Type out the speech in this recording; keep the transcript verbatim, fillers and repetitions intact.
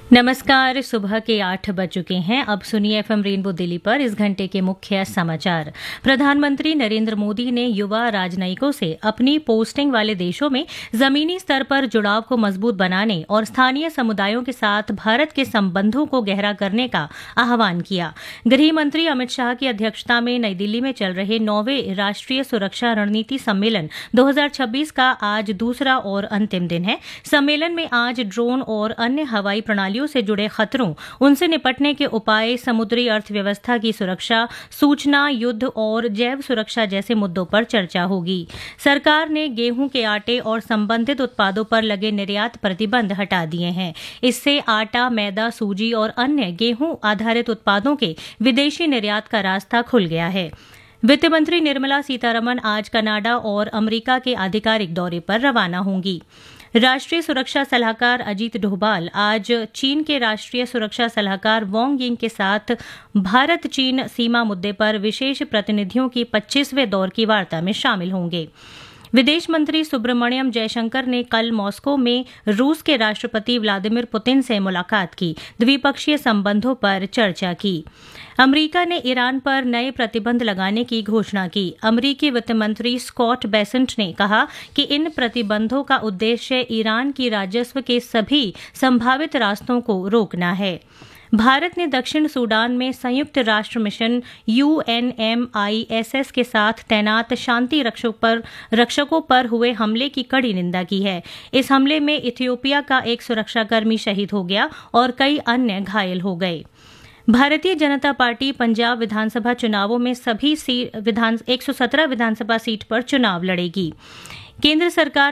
नमस्कार। सुबह के आठ बज चुके हैं। अब सुनिए एफएम रेनबो दिल्ली पर इस घंटे के मुख्य समाचार। प्रधानमंत्री नरेंद्र मोदी ने युवा राजनयिकों से अपनी पोस्टिंग वाले देशों में जमीनी स्तर पर जुड़ाव को मजबूत बनाने और स्थानीय समुदायों के साथ भारत के संबंधों को गहरा करने का आह्वान किया। गृह मंत्री अमित शाह की अध्यक्षता में नई दिल्ली में चल रहे नौवें राष्ट्रीय सुरक्षा रणनीति सम्मेलन दो हज़ार छब्बीस का आज दूसरा और अंतिम दिन है। सम्मेलन में आज ड्रोन और अन्य हवाई प्रणालियों से जुड़े खतरों, उनसे निपटने के उपाय, समुद्री अर्थव्यवस्था की सुरक्षा, सूचना, युद्ध और जैव सुरक्षा जैसे मुद्दों पर चर्चा होगी। सरकार ने गेहूं के आटे और संबंधित उत्पादों पर लगे निर्यात प्रतिबंध हटा दिए हैं। इससे आटा, मैदा, सूजी और अन्य गेहूं आधारित उत्पादों के विदेशी निर्यात का रास्ता खुल गया है। वित्त मंत्री निर्मला सीतारमण आज कनाडा और अमेरिका के आधिकारिक दौरे पर रवाना होंगी। राष्ट्रीय सुरक्षा सलाहकार अजीत डोभाल आज चीन के राष्ट्रीय सुरक्षा सलाहकार वांग यिंग के साथ भारत चीन सीमा मुद्दे पर विशेष प्रतिनिधियों की पच्चीसवें दौर की वार्ता में शामिल होंगे। विदेश मंत्री सुब्रमण्यम जयशंकर ने कल मॉस्को में रूस के राष्ट्रपति व्लादिमीर पुतिन से मुलाकात की। द्विपक्षीय संबंधों पर चर्चा की। अमेरिका ने ईरान पर नए प्रतिबंध लगाने की घोषणा की। अमेरिकी वित्त मंत्री स्कॉट बेसेंट ने कहा कि इन प्रतिबंधों का उद्देश्य ईरान की राजस्व के सभी संभावित रास्तों को रोकना है। भारत ने दक्षिण सूडान में संयुक्त राष्ट्र मिशन यूएनएमआईएसएस के साथ तैनात शांति रक्षक पर रक्षकों पर हुए हमले की कड़ी निंदा की है। इस हमले में इथियोपिया का एक सुरक्षाकर्मी शहीद हो गया और कई अन्य घायल हो गए। भारतीय जनता पार्टी पंजाब विधानसभा चुनावों में सभी सीट विधान एक सौ सत्रह विधानसभा सीट पर चुनाव लड़ेगी। केंद्र सरकार